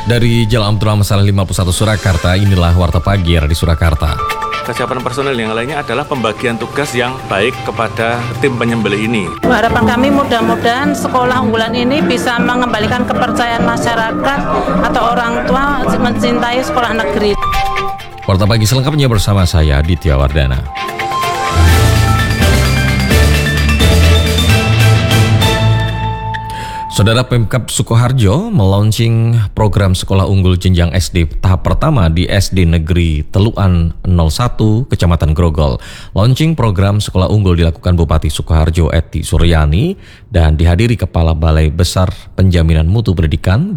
Dari Jalan Abdul Rahman Saleh 51 Surakarta, inilah Warta Pagi di Surakarta. Kesiapan personel yang lainnya adalah pembagian tugas yang baik kepada tim penyembelih ini. Harapan kami mudah-mudahan sekolah unggulan ini bisa mengembalikan kepercayaan masyarakat atau orang tua mencintai sekolah negeri. Warta Pagi selengkapnya bersama saya, Ditya Wardana. Saudara, Pemkab Sukoharjo melaunching program sekolah unggul jenjang SD tahap pertama di SD Negeri Teluan 01, Kecamatan Grogol. Launching program sekolah unggul dilakukan Bupati Sukoharjo Ety Suryani dan dihadiri Kepala Balai Besar Penjaminan Mutu Pendidikan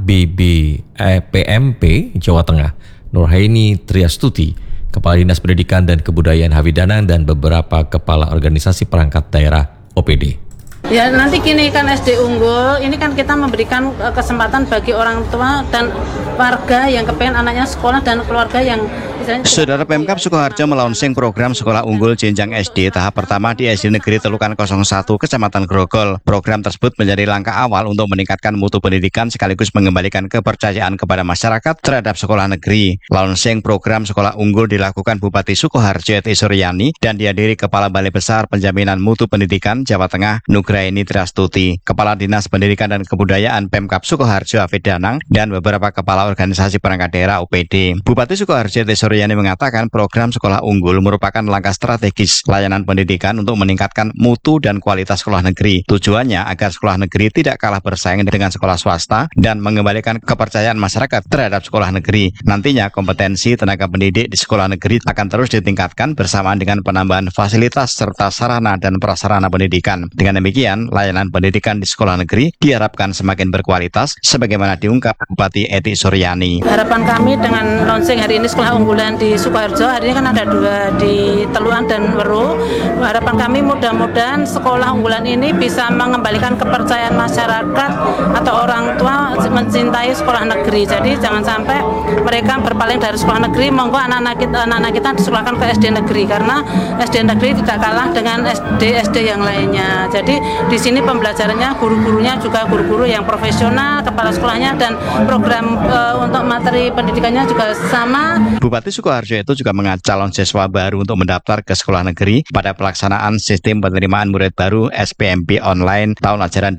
BBPMP Jawa Tengah, Nurhaini Triastuti, Kepala Dinas Pendidikan dan Kebudayaan Havidanang, dan beberapa kepala organisasi perangkat daerah OPD. Ya, nanti kini kan SD unggul, ini kan kita memberikan kesempatan bagi orang tua dan warga yang kepengen anaknya sekolah dan keluarga yang Saudara, Pemkab Sukoharjo melaunching program sekolah unggul jenjang SD tahap pertama di SD Negeri Telukan 01, Kecamatan Grogol. Program tersebut menjadi langkah awal untuk meningkatkan mutu pendidikan sekaligus mengembalikan kepercayaan kepada masyarakat terhadap sekolah negeri. Launching program sekolah unggul dilakukan Bupati Sukoharjo Ety Suryani dan dihadiri Kepala Balai Besar Penjaminan Mutu Pendidikan Jawa Tengah, Nurhaini Triastuti, Kepala Dinas Pendidikan dan Kebudayaan Pemkab Sukoharjo Havidanang, dan beberapa kepala organisasi perangkat daerah OPD. Bupati Sukoharjo Ety Suryani mengatakan program sekolah unggul merupakan langkah strategis layanan pendidikan untuk meningkatkan mutu dan kualitas sekolah negeri. Tujuannya agar sekolah negeri tidak kalah bersaing dengan sekolah swasta dan mengembalikan kepercayaan masyarakat terhadap sekolah negeri. Nantinya kompetensi tenaga pendidik di sekolah negeri akan terus ditingkatkan bersamaan dengan penambahan fasilitas serta sarana dan prasarana pendidikan. Dengan demikian, layanan pendidikan di sekolah negeri diharapkan semakin berkualitas sebagaimana diungkap Bupati Ety Suryani. Harapan kami dengan launching hari ini sekolah unggulan di Sukoharjo, hari ini kan ada 2 di Teluan dan Weru. Harapan kami mudah-mudahan sekolah unggulan ini bisa mengembalikan kepercayaan masyarakat atau orang tua mencintai sekolah negeri. Jadi jangan sampai mereka berpaling dari sekolah negeri, monggo anak-anak kita disekolahkan ke SD negeri, karena SD negeri tidak kalah dengan SD yang lainnya. Jadi di sini pembelajarannya guru-gurunya juga guru-guru yang profesional, kepala sekolahnya, dan program untuk materi pendidikannya juga sama. Bupati Sukoharjo itu juga mengajak calon siswa baru untuk mendaftar ke sekolah negeri pada pelaksanaan sistem penerimaan murid baru SPMP online tahun ajaran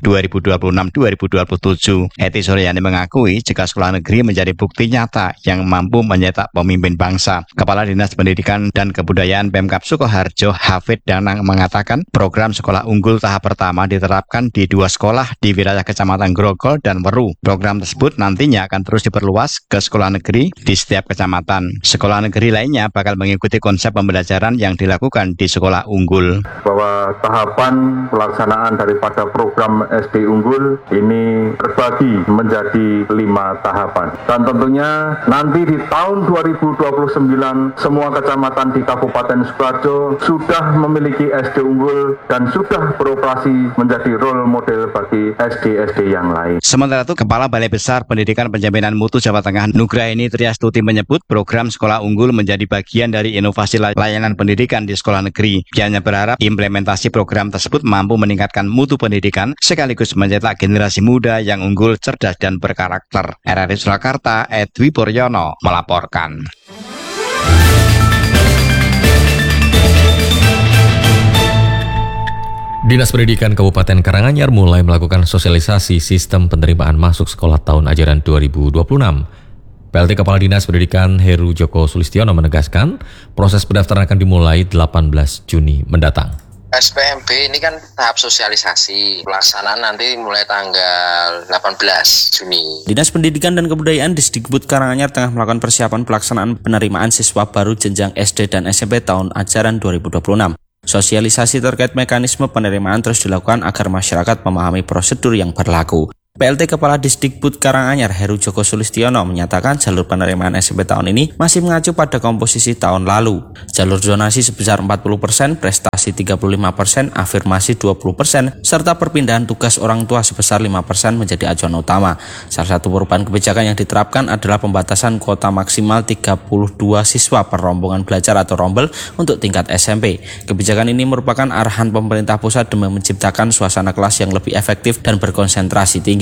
2026-2027. Ety Suryani mengakui jika sekolah negeri menjadi bukti nyata yang mampu mencetak pemimpin bangsa. Kepala Dinas Pendidikan dan Kebudayaan Pemkab Sukoharjo Havidanang mengatakan program sekolah unggul tahap pertama diterapkan di 2 sekolah di wilayah Kecamatan Grogol dan Weru. Program tersebut nantinya akan terus diperluas ke sekolah negeri di setiap kecamatan. Sekolah negeri lainnya bakal mengikuti konsep pembelajaran yang dilakukan di sekolah unggul. Bahwa tahapan pelaksanaan daripada program SD unggul ini terbagi menjadi 5 tahapan. Dan tentunya nanti di tahun 2029 semua kecamatan di Kabupaten Sukoharjo sudah memiliki SD unggul dan sudah beroperasi menjadi role model bagi SD-SD yang lain. Sementara itu, Kepala Balai Besar Pendidikan Penjaminan Mutu Jawa Tengah Nurhaini Triastuti menyebut program sekolah unggul menjadi bagian dari inovasi layanan pendidikan di sekolah negeri. Dia berharap implementasi program tersebut mampu meningkatkan mutu pendidikan sekaligus mencetak generasi muda yang unggul, cerdas, dan berkarakter. RRI Surakarta, Edwi Puryono melaporkan. Dinas Pendidikan Kabupaten Karanganyar mulai melakukan sosialisasi sistem penerimaan masuk sekolah tahun ajaran 2026. PLT Kepala Dinas Pendidikan Heru Joko Sulistiono menegaskan proses pendaftaran akan dimulai 18 Juni mendatang. SPMB ini kan tahap sosialisasi, pelaksanaan nanti mulai tanggal 18 Juni. Dinas Pendidikan dan Kebudayaan Disdikbud Karanganyar tengah melakukan persiapan pelaksanaan penerimaan siswa baru jenjang SD dan SMP tahun ajaran 2026. Sosialisasi terkait mekanisme penerimaan terus dilakukan agar masyarakat memahami prosedur yang berlaku. PLT Kepala Disdikbud Karanganyar Heru Joko Sulistiono menyatakan jalur penerimaan SMP tahun ini masih mengacu pada komposisi tahun lalu. Jalur zonasi sebesar 40%, prestasi 35%, afirmasi 20%, serta perpindahan tugas orang tua sebesar 5% menjadi acuan utama. Salah satu perubahan kebijakan yang diterapkan adalah pembatasan kuota maksimal 32 siswa per rombongan belajar atau rombel untuk tingkat SMP. Kebijakan ini merupakan arahan pemerintah pusat demi menciptakan suasana kelas yang lebih efektif dan berkonsentrasi tinggi.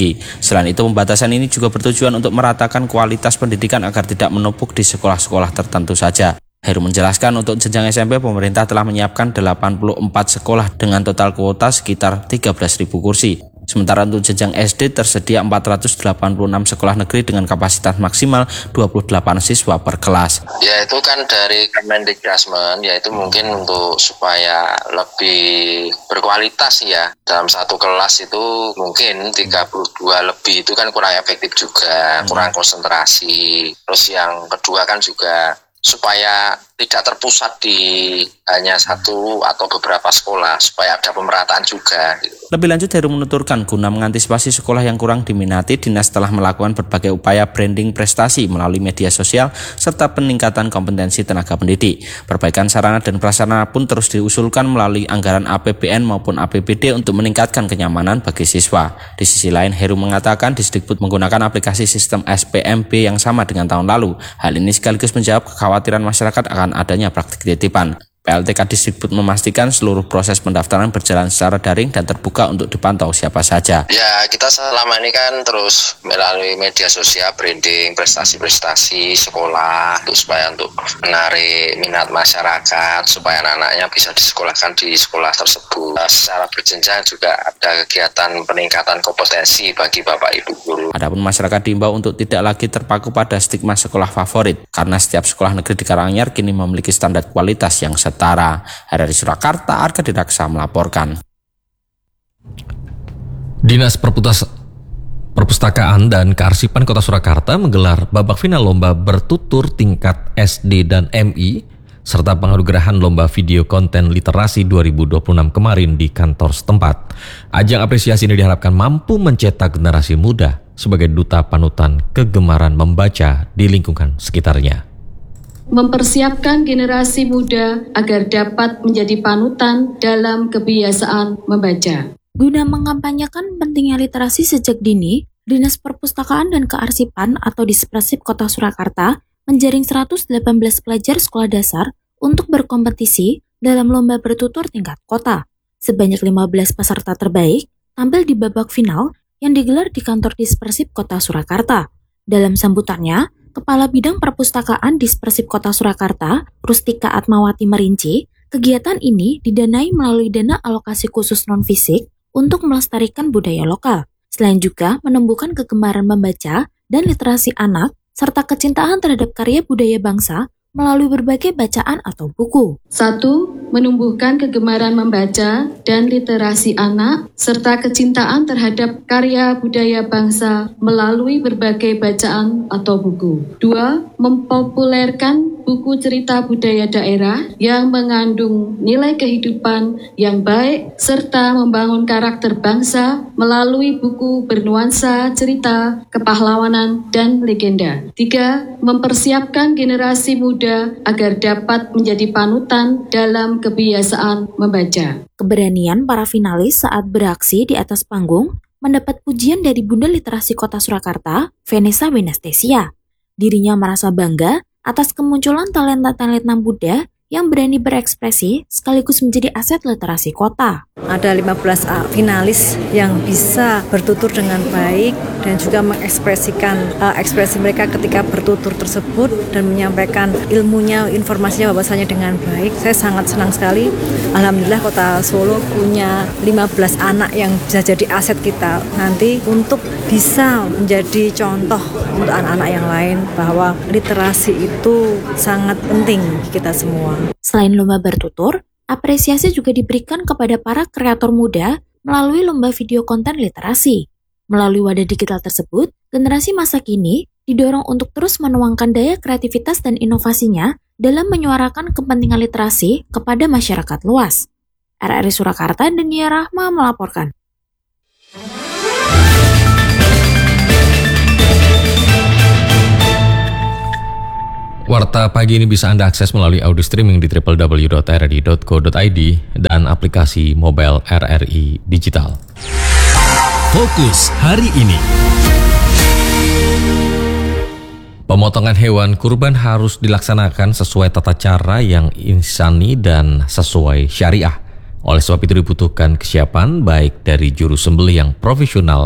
tinggi. Selain itu, pembatasan ini juga bertujuan untuk meratakan kualitas pendidikan agar tidak menumpuk di sekolah-sekolah tertentu saja. Heru menjelaskan untuk jenjang SMP pemerintah telah menyiapkan 84 sekolah dengan total kuota sekitar 13.000 kursi. Sementara untuk jenjang SD tersedia 486 sekolah negeri dengan kapasitas maksimal 28 siswa per kelas. Ya itu kan dari Kemendikbudrismen, ya itu mungkin untuk supaya lebih berkualitas ya. Dalam satu kelas itu mungkin 32 lebih itu kan kurang efektif juga, kurang konsentrasi. Terus yang kedua kan juga supaya tidak terpusat di hanya satu atau beberapa sekolah, supaya ada pemerataan juga. Lebih lanjut, Heru menuturkan guna mengantisipasi sekolah yang kurang diminati, Dinas telah melakukan berbagai upaya branding prestasi melalui media sosial serta peningkatan kompetensi tenaga pendidik. Perbaikan sarana dan prasarana pun terus diusulkan melalui anggaran APBN maupun APBD untuk meningkatkan kenyamanan bagi siswa. Di sisi lain, Heru mengatakan Disdikbud menggunakan aplikasi sistem SPMB yang sama dengan tahun lalu. Hal ini sekaligus menjawab kekhawatiran masyarakat akan adanya praktik titipan. PLTK Disdikbud memastikan seluruh proses pendaftaran berjalan secara daring dan terbuka untuk dipantau siapa saja. Ya, kita selama ini kan terus melalui media sosial branding prestasi-prestasi sekolah supaya untuk menarik minat masyarakat supaya anak-anaknya bisa disekolahkan di sekolah tersebut. Secara berjenjang juga ada kegiatan peningkatan kompetensi bagi Bapak Ibu guru. Adapun masyarakat diimbau untuk tidak lagi terpaku pada stigma sekolah favorit karena setiap sekolah negeri di Karanganyar kini memiliki standar kualitas yang setara. Dari Surakarta, Arka Didaksa melaporkan. Dinas Perpustakaan dan Kearsipan Kota Surakarta menggelar babak final lomba bertutur tingkat SD dan MI serta penganugerahan lomba video konten literasi 2026 kemarin di kantor setempat. Ajang apresiasi ini diharapkan mampu mencetak generasi muda sebagai duta panutan kegemaran membaca di lingkungan sekitarnya. Mempersiapkan generasi muda agar dapat menjadi panutan dalam kebiasaan membaca. Guna mengampanyekan pentingnya literasi sejak dini, Dinas Perpustakaan dan Kearsipan atau Dispersip Kota Surakarta menjaring 118 pelajar sekolah dasar untuk berkompetisi dalam lomba bertutur tingkat kota. Sebanyak 15 peserta terbaik tampil di babak final yang digelar di kantor Dispersip Kota Surakarta. Dalam sambutannya, Kepala Bidang Perpustakaan Dispersip Kota Surakarta, Rustika Atmawati merinci, kegiatan ini didanai melalui dana alokasi khusus non-fisik untuk melestarikan budaya lokal. Selain juga menumbuhkan kegemaran membaca dan literasi anak, serta kecintaan terhadap karya budaya bangsa melalui berbagai bacaan atau buku. 1. Menumbuhkan kegemaran membaca dan literasi anak, serta kecintaan terhadap karya budaya bangsa melalui berbagai bacaan atau buku. 2. Mempopulerkan buku cerita budaya daerah yang mengandung nilai kehidupan yang baik, serta membangun karakter bangsa melalui buku bernuansa cerita, kepahlawanan, dan legenda. 3. Mempersiapkan generasi muda agar dapat menjadi panutan dalam kebiasaan membaca. Keberanian para finalis saat beraksi di atas panggung mendapat pujian dari Bunda Literasi Kota Surakarta, Vanessa Benestesia. Dirinya merasa bangga atas kemunculan talenta-talenta muda yang berani berekspresi sekaligus menjadi aset literasi kota. Ada 15 finalis yang bisa bertutur dengan baik dan juga mengekspresikan ekspresi mereka ketika bertutur tersebut dan menyampaikan ilmunya, informasinya bahwasanya dengan baik. Saya sangat senang sekali. Alhamdulillah Kota Solo punya 15 anak yang bisa jadi aset kita nanti untuk bisa menjadi contoh untuk anak-anak yang lain bahwa literasi itu sangat penting bagi kita semua. Selain lomba bertutur, apresiasi juga diberikan kepada para kreator muda melalui lomba video konten literasi. Melalui wadah digital tersebut, generasi masa kini didorong untuk terus menuangkan daya kreativitas dan inovasinya dalam menyuarakan kepentingan literasi kepada masyarakat luas. RRI Surakarta, Denia Rahma melaporkan. Warta pagi ini bisa Anda akses melalui audio streaming di www.rri.co.id dan aplikasi mobile RRI Digital. Fokus hari ini. Pemotongan hewan kurban harus dilaksanakan sesuai tata cara yang insani dan sesuai syariah. Oleh sebab itu dibutuhkan kesiapan baik dari juru sembelih yang profesional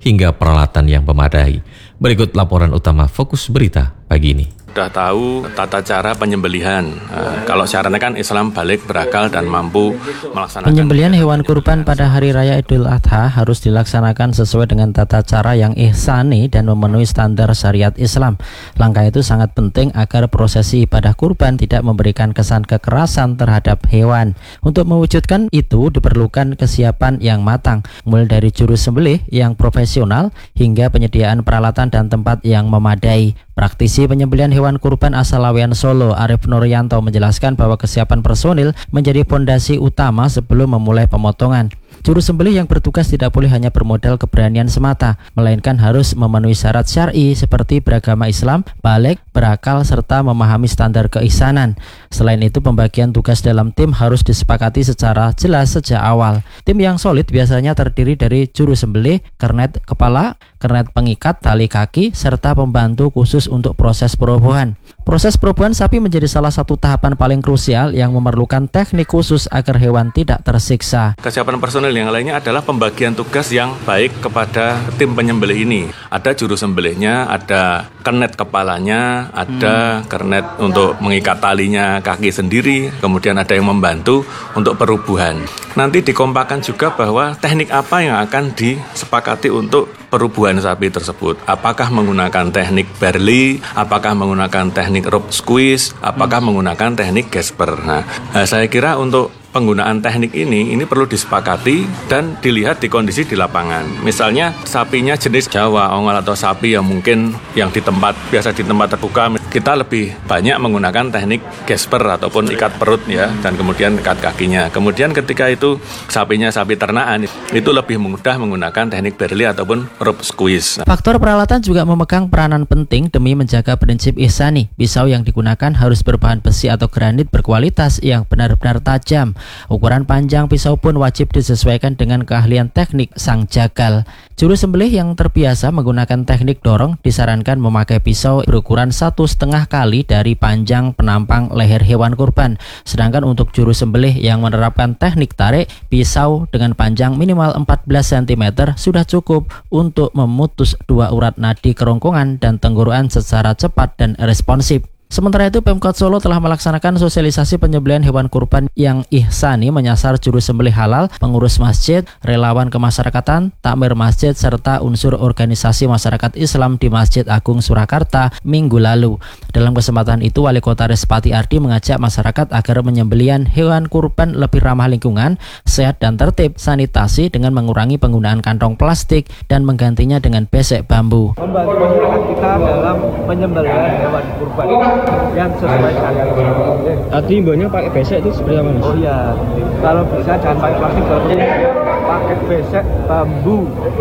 hingga peralatan yang memadai. Berikut laporan utama Fokus Berita pagi ini. Sudah tahu tata cara penyembelihan. Kalau syaratnya kan Islam balik, berakal, dan mampu melaksanakan. Penyembelihan hewan kurban pada Hari Raya Idul Adha harus dilaksanakan sesuai dengan tata cara yang ihsani dan memenuhi standar syariat Islam. Langkah itu sangat penting agar prosesi ibadah kurban tidak memberikan kesan kekerasan terhadap hewan. Untuk mewujudkan itu diperlukan kesiapan yang matang, mulai dari juru sembelih yang profesional hingga penyediaan peralatan dan tempat yang memadai. Praktisi penyembelihan hewan kurban asal Laweyan Solo, Arif Nuryanto, menjelaskan bahwa kesiapan personil menjadi fondasi utama sebelum memulai pemotongan. Juru sembelih yang bertugas tidak boleh hanya bermodal keberanian semata, melainkan harus memenuhi syarat syar'i seperti beragama Islam, balik, berakal, serta memahami standar keihsanan. Selain itu, pembagian tugas dalam tim harus disepakati secara jelas sejak awal. Tim yang solid biasanya terdiri dari juru sembelih, kernet kepala, kernet pengikat tali kaki, serta pembantu khusus untuk proses perobohan. Proses perobohan sapi menjadi salah satu tahapan paling krusial yang memerlukan teknik khusus agar hewan tidak tersiksa. Kesiapan personil yang lainnya adalah pembagian tugas yang baik kepada tim penyembelih ini. Ada juru sembelihnya, ada kernet kepalanya, ada kernet untuk mengikat talinya kaki sendiri, kemudian ada yang membantu untuk perubuhan. Nanti dikompakan juga bahwa teknik apa yang akan disepakati untuk perubuhan sapi tersebut. Apakah menggunakan teknik Berli, apakah menggunakan teknik rope squeeze, apakah menggunakan teknik Gesper. Nah, saya kira untuk penggunaan teknik ini perlu disepakati dan dilihat di kondisi di lapangan. Misalnya sapinya jenis Jawa, ongol atau sapi yang mungkin yang biasa di tempat terbuka, kita lebih banyak menggunakan teknik Gesper ataupun ikat perut ya, dan kemudian ikat kakinya. Kemudian ketika itu sapinya sapi ternakan, itu lebih mudah menggunakan teknik Berli ataupun rope squeeze. Faktor peralatan juga memegang peranan penting demi menjaga prinsip ihsani. Pisau yang digunakan harus berbahan besi atau granit berkualitas yang benar-benar tajam. Ukuran panjang pisau pun wajib disesuaikan dengan keahlian teknik sang jagal. Juru sembelih yang terbiasa menggunakan teknik dorong disarankan memakai pisau berukuran 1,5 kali dari panjang penampang leher hewan kurban. Sedangkan untuk juru sembelih yang menerapkan teknik tarik, pisau dengan panjang minimal 14 cm sudah cukup untuk memutus 2 urat nadi kerongkongan dan tenggorokan secara cepat dan responsif. Sementara itu, Pemkot Solo telah melaksanakan sosialisasi penyembelihan hewan kurban yang ihsani menyasar juru sembelih halal, pengurus masjid, relawan kemasyarakatan, takmir masjid, serta unsur organisasi masyarakat Islam di Masjid Agung Surakarta minggu lalu. Dalam kesempatan itu, Wali Kota Respati Ardi mengajak masyarakat agar penyembelihan hewan kurban lebih ramah lingkungan, sehat dan tertib, sanitasi dengan mengurangi penggunaan kantong plastik dan menggantinya dengan besek bambu. Membantu masyarakat kita dalam penyembelihan hewan kurban yang sesuai syariat. Tadi mbaknya pakai besek itu seperti apa, Mas? Oh iya, kalau bisa jangan pakai plastik, pakai besek bambu.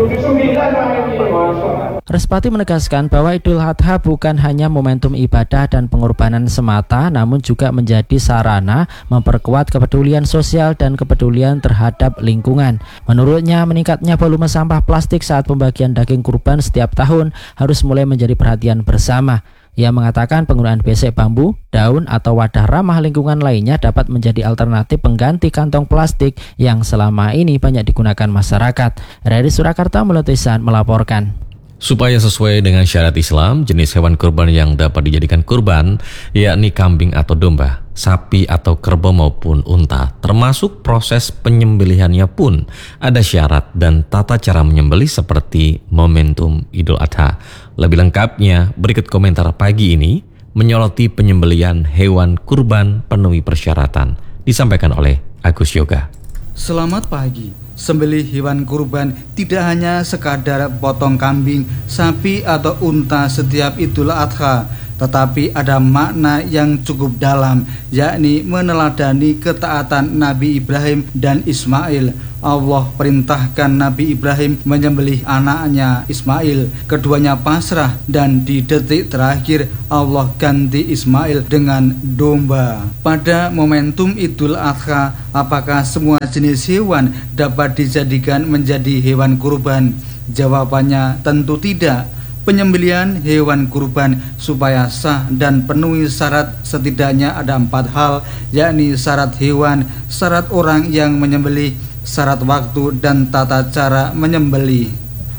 Respati menegaskan bahwa Idul Adha bukan hanya momentum ibadah dan pengorbanan semata, namun juga menjadi sarana memperkuat kepedulian sosial dan kepedulian terhadap lingkungan. Menurutnya, meningkatnya volume sampah plastik saat pembagian daging kurban setiap tahun harus mulai menjadi perhatian bersama. Ia mengatakan penggunaan besek bambu, daun, atau wadah ramah lingkungan lainnya dapat menjadi alternatif pengganti kantong plastik yang selama ini banyak digunakan masyarakat. Dari Surakarta, Melutisan melaporkan. Supaya sesuai dengan syariat Islam, jenis hewan kurban yang dapat dijadikan kurban yakni kambing atau domba, sapi atau kerbau maupun unta. Termasuk proses penyembelihannya pun ada syarat dan tata cara menyembelih seperti momentum Idul Adha. Lebih lengkapnya berikut komentar pagi ini menyoroti penyembelihan hewan kurban penuhi persyaratan. Disampaikan oleh Agus Yoga. Selamat pagi. Sembelih hewan kurban tidak hanya sekadar potong kambing, sapi atau unta setiap Idul Adha, tetapi ada makna yang cukup dalam, yakni meneladani ketaatan Nabi Ibrahim dan Ismail. Allah perintahkan Nabi Ibrahim menyembelih anaknya Ismail. Keduanya pasrah dan di detik terakhir Allah ganti Ismail dengan domba. Pada momentum Idul Adha, apakah semua jenis hewan dapat dijadikan menjadi hewan kurban? Jawabannya tentu tidak. Penyembelihan hewan kurban supaya sah dan penuhi syarat setidaknya ada 4 hal, yakni syarat hewan, syarat orang yang menyembelih, syarat waktu, dan tata cara menyembelih.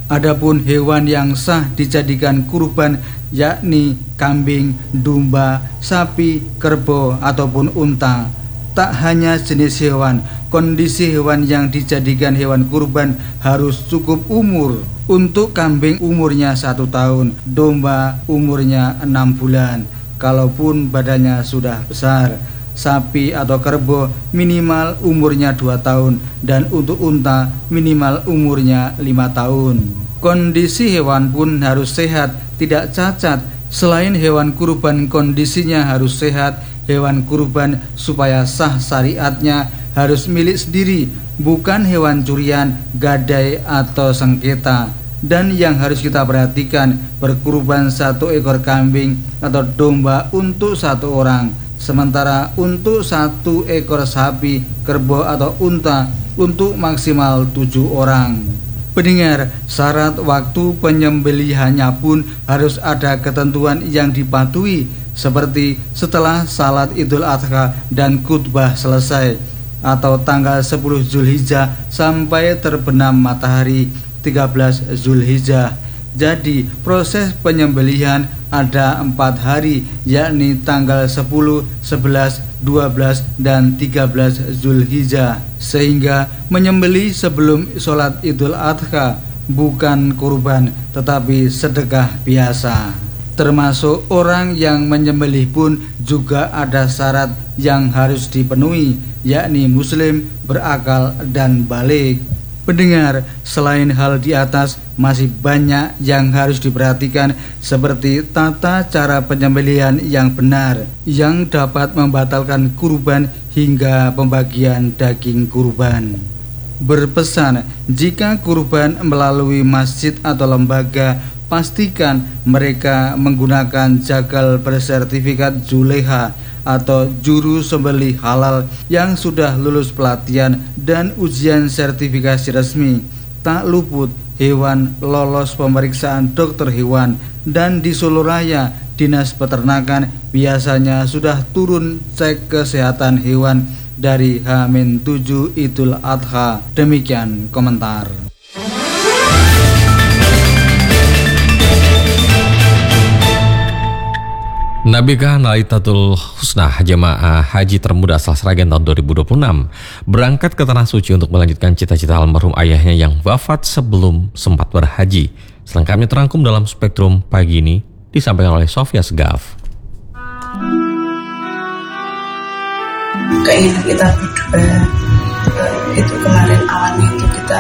Adapun hewan yang sah dijadikan kurban yakni kambing, domba, sapi, kerbau ataupun unta. Tak hanya jenis hewan, kondisi hewan yang dijadikan hewan kurban harus cukup umur. Untuk kambing umurnya 1 tahun, domba umurnya 6 bulan. Kalaupun badannya sudah besar, sapi atau kerbau minimal umurnya 2 tahun dan untuk unta minimal umurnya 5 tahun. Kondisi hewan pun harus sehat, tidak cacat. Selain hewan kurban kondisinya harus sehat, hewan kurban supaya sah syariatnya harus milik sendiri, bukan hewan curian, gadai atau sengketa. Dan yang harus kita perhatikan, berkurban 1 ekor kambing atau domba untuk 1 orang, sementara untuk 1 ekor sapi, kerbau atau unta untuk maksimal 7 orang. Pendengar, syarat waktu penyembelihannya pun harus ada ketentuan yang dipatuhi, seperti setelah salat Idul Adha dan khutbah selesai, atau tanggal 10 Zulhijjah sampai terbenam matahari 13 Zulhijjah. Jadi proses penyembelihan ada 4 hari, yakni tanggal 10, 11, 12, dan 13 Zulhijjah. Sehingga menyembelih sebelum sholat Idul Adha bukan kurban tetapi sedekah biasa. Termasuk orang yang menyembelih pun juga ada syarat yang harus dipenuhi, yakni muslim, berakal, dan balik. Pendengar, selain hal di atas masih banyak yang harus diperhatikan, seperti tata cara penyembelihan yang benar yang dapat membatalkan kurban hingga pembagian daging kurban. Berpesan, jika kurban melalui masjid atau lembaga, pastikan mereka menggunakan jagal bersertifikat Zuleha atau juru sembelih halal yang sudah lulus pelatihan dan ujian sertifikasi resmi. Tak luput hewan lolos pemeriksaan dokter hewan, dan di Solo Raya Dinas Peternakan biasanya sudah turun cek kesehatan hewan dari H-7 Idul Adha. Demikian komentar. Nabigah Naitatul Husnah jemaah haji termuda asal Sragen tahun 2026 berangkat ke Tanah Suci untuk melanjutkan cita-cita almarhum ayahnya yang wafat sebelum sempat berhaji. Selengkapnya terangkum dalam Spektrum pagi ini disampaikan oleh Sofia Segaf. Keinginan kita berdua itu kemarin awalnya itu kita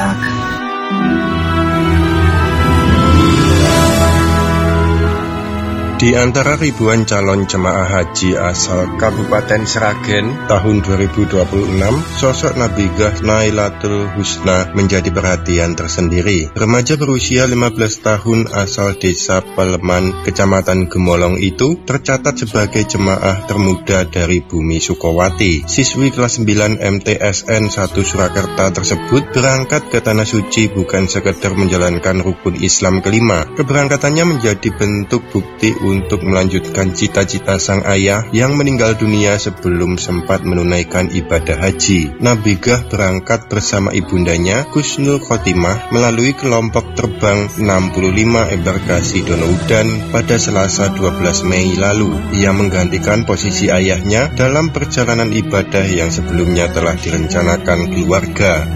Di antara ribuan calon jemaah haji asal Kabupaten Sragen tahun 2026, sosok Nabigah Nailatul Husna menjadi perhatian tersendiri. Remaja berusia 15 tahun asal Desa Peleman, Kecamatan Gemolong itu tercatat sebagai jemaah termuda dari Bumi Sukowati. Siswi kelas 9 MTSN 1 Surakarta tersebut berangkat ke Tanah Suci bukan sekedar menjalankan rukun Islam kelima. Keberangkatannya menjadi bentuk bukti untuk melanjutkan cita-cita sang ayah yang meninggal dunia sebelum sempat menunaikan ibadah haji. Nabigah berangkat bersama ibundanya Husnul Khotimah melalui kelompok terbang 65 embarkasi Donoudan pada Selasa 12 Mei lalu. Ia menggantikan posisi ayahnya dalam perjalanan ibadah yang sebelumnya telah direncanakan keluarga.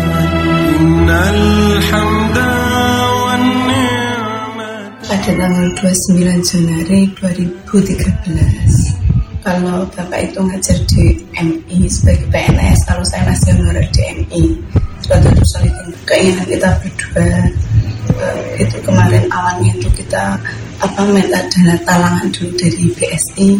Pada tanggal 29 Januari 2013, kalau Bapak itu ngajar di MI sebagai PNS, kalau saya masih honorer di MI. Suatu soliditas keinginan kita berdua itu kemarin awalnya itu kita minta dana talangan dulu dari BSI.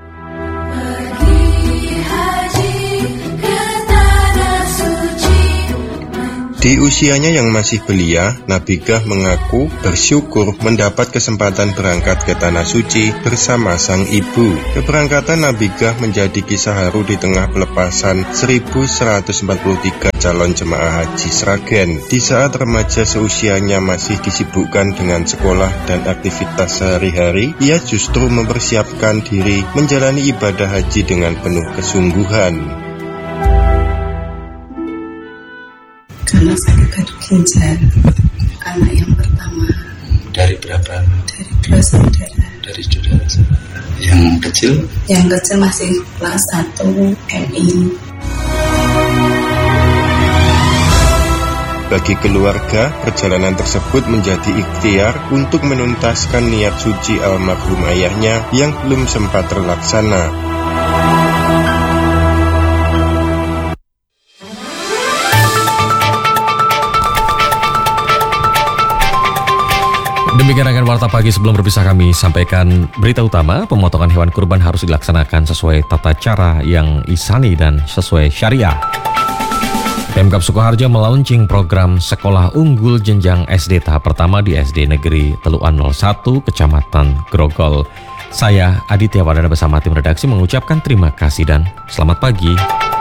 Di usianya yang masih belia, Nabigah mengaku bersyukur mendapat kesempatan berangkat ke Tanah Suci bersama sang ibu. Keberangkatan Nabigah menjadi kisah haru di tengah pelepasan 1.143 calon jemaah haji Sragen. Di saat remaja seusianya masih disibukkan dengan sekolah dan aktivitas sehari-hari, ia justru mempersiapkan diri menjalani ibadah haji dengan penuh kesungguhan. Karena sakit gaduh ginjal, anak yang pertama. Dari berapa? Dari 2 saudara. Dari saudara. Yang kecil? Yang kecil masih kelas 1 MI. Bagi keluarga, perjalanan tersebut menjadi ikhtiar untuk menuntaskan niat suci almarhum ayahnya yang belum sempat terlaksana. Demikian rangkaian Warta Pagi. Sebelum berpisah kami sampaikan berita utama. Pemotongan hewan kurban harus dilaksanakan sesuai tata cara yang ihsani dan sesuai syariah. Pemkab Sukoharjo melaunching program Sekolah Unggul Jenjang SD tahap pertama di SD Negeri Teluan 01, Kecamatan Grogol. Saya Aditya Wadana bersama tim redaksi mengucapkan terima kasih dan selamat pagi.